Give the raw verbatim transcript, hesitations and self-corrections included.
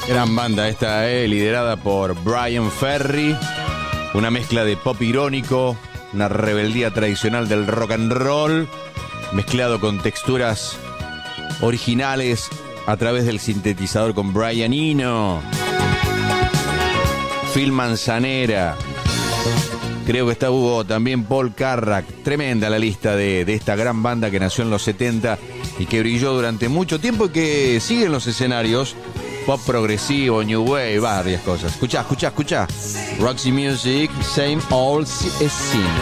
Gran banda esta, eh, liderada por Bryan Ferry. Una mezcla de pop irónico, una rebeldía tradicional del rock and roll, mezclado con texturas originales a través del sintetizador con Brian Eno. Phil Manzanera. Creo que está Hugo, también Paul Carrack. Tremenda la lista de, de esta gran banda que nació en los setenta y que brilló durante mucho tiempo y que sigue en los escenarios. Pop progresivo, new wave, varias cosas. Escuchá, escuchá, escuchá. Roxy Music, same old scene.